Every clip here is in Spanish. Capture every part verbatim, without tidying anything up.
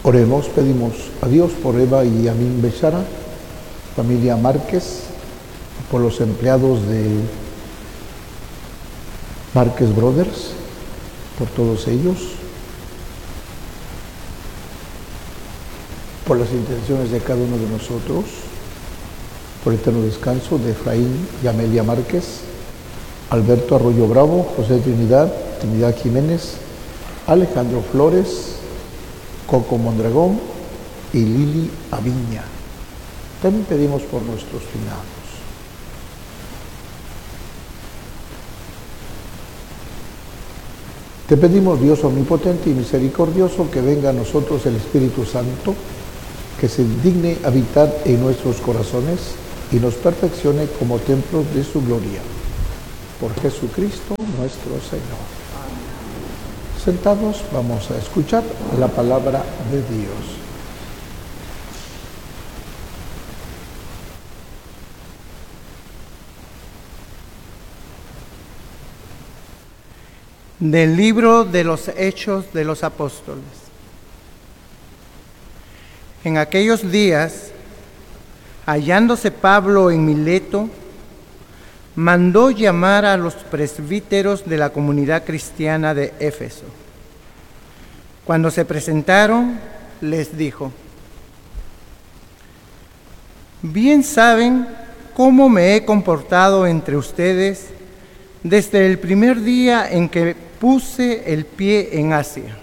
Oremos, pedimos a Dios por Eva y Amin Bechara, familia Márquez, por los empleados de Márquez Brothers, por todos ellos, por las intenciones de cada uno de nosotros, por el eterno descanso de Efraín y Amelia Márquez, Alberto Arroyo Bravo, José Trinidad, Trinidad Jiménez, Alejandro Flores, Coco Mondragón y Lili Aviña. También pedimos por nuestros finados. Te pedimos, Dios omnipotente y misericordioso, que venga a nosotros el Espíritu Santo, que se digne habitar en nuestros corazones y nos perfeccione como templos de su gloria. Por Jesucristo nuestro Señor. Sentados, vamos a escuchar la palabra de Dios. Del libro de los Hechos de los Apóstoles. En aquellos días, hallándose Pablo en Mileto, mandó llamar a los presbíteros de la comunidad cristiana de Éfeso. Cuando se presentaron, les dijo: bien saben cómo me he comportado entre ustedes desde el primer día en que puse el pie en Asia.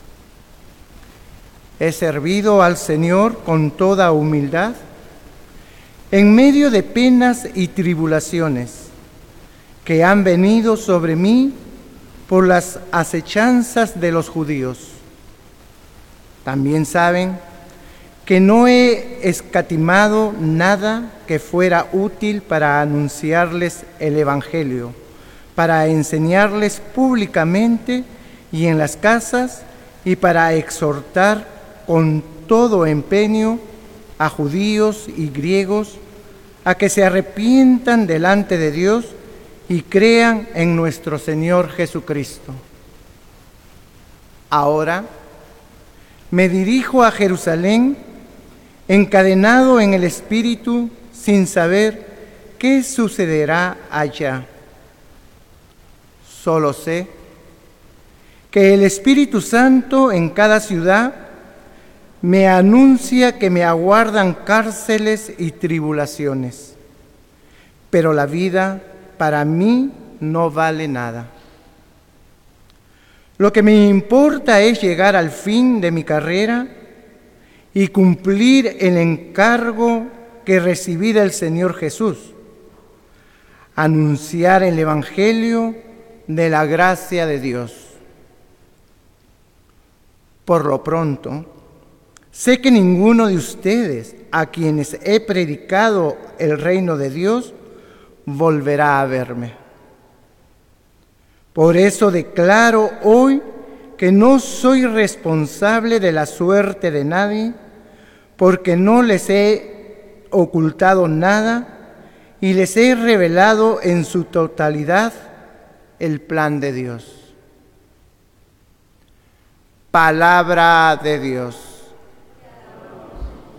He servido al Señor con toda humildad, en medio de penas y tribulaciones que han venido sobre mí por las acechanzas de los judíos. También saben que no he escatimado nada que fuera útil para anunciarles el Evangelio, para enseñarles públicamente y en las casas, y para exhortar con todo empeño a judíos y griegos a que se arrepientan delante de Dios y crean en nuestro Señor Jesucristo. Ahora me dirijo a Jerusalén, encadenado en el Espíritu, sin saber qué sucederá allá. Solo sé que el Espíritu Santo en cada ciudad me anuncia que me aguardan cárceles y tribulaciones, pero la vida para mí no vale nada. Lo que me importa es llegar al fin de mi carrera y cumplir el encargo que recibí del Señor Jesús: anunciar el Evangelio de la gracia de Dios. Por lo pronto, sé que ninguno de ustedes a quienes he predicado el reino de Dios volverá a verme. Por eso declaro hoy que no soy responsable de la suerte de nadie, porque no les he ocultado nada y les he revelado en su totalidad el plan de Dios. Palabra de Dios.